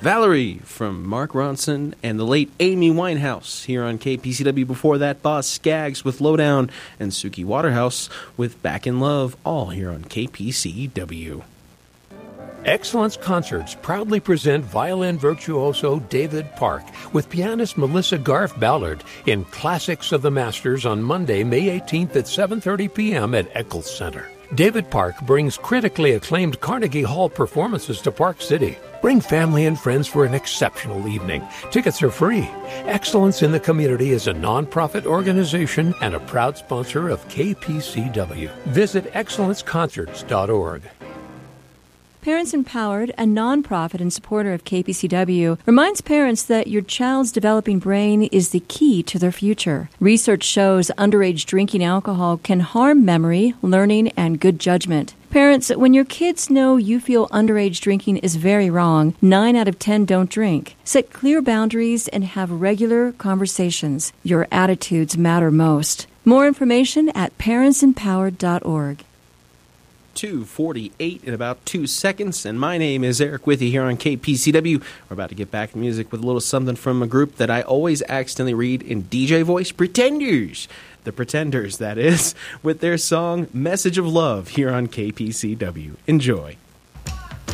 Valerie from Mark Ronson and the late Amy Winehouse here on KPCW. Before that, Boz Scaggs with Lowdown and Suki Waterhouse with Back in Love, all here on KPCW. Excellence Concerts proudly present violin virtuoso David Park with pianist Melissa Garf Ballard in Classics of the Masters on Monday, May 18th at 7:30 p.m. at Eccles Center. David Park brings critically acclaimed Carnegie Hall performances to Park City. Bring family and friends for an exceptional evening. Tickets are free. Excellence in the Community is a nonprofit organization and a proud sponsor of KPCW. Visit excellenceconcerts.org. Parents Empowered, a nonprofit and supporter of KPCW, reminds parents that your child's developing brain is the key to their future. Research shows underage drinking alcohol can harm memory, learning, and good judgment. Parents, when your kids know you feel underage drinking is very wrong, 9 out of 10 don't drink. Set clear boundaries and have regular conversations. Your attitudes matter most. More information at parentsempowered.org. 2:48 in about 2 seconds, and my name is Eric with you here on KPCW. We're about to get back to music with a little something from a group that I always accidentally read in DJ voice, Pretenders. The Pretenders, that is, with their song Message of Love here on KPCW. Enjoy.